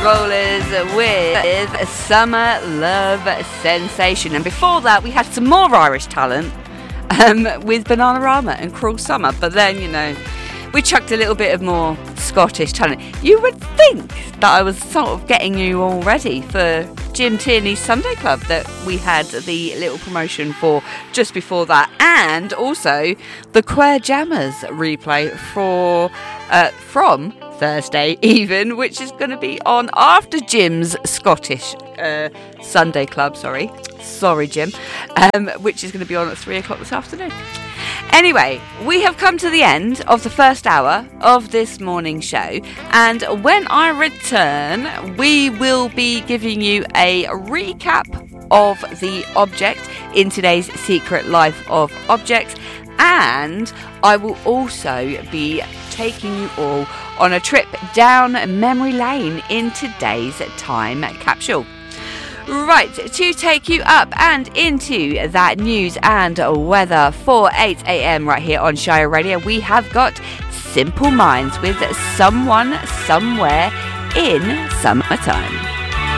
Rollers with Summer Love Sensation. And before that, we had some more Irish talent with Bananarama and Cruel Summer. But then, you know, we chucked a little bit of more Scottish talent. You would think that I was sort of getting you all ready for Jim Tierney's Sunday Club that we had the little promotion for just before that, and also the Queer Jammers replay for from Thursday even, which is going to be on after Jim's Scottish Sunday Club. Sorry Jim, which is going to be on at 3:00 this afternoon. Anyway, we have come to the end of the first hour of this morning's show, and when I return, we will be giving you a recap of the object in today's Secret Life of Objects, and I will also be taking you all on a trip down memory lane in today's time capsule. Right, to take you up and into that news and weather for 8 a.m. right here on Shire Radio, we have got Simple Minds with Someone Somewhere in Summertime.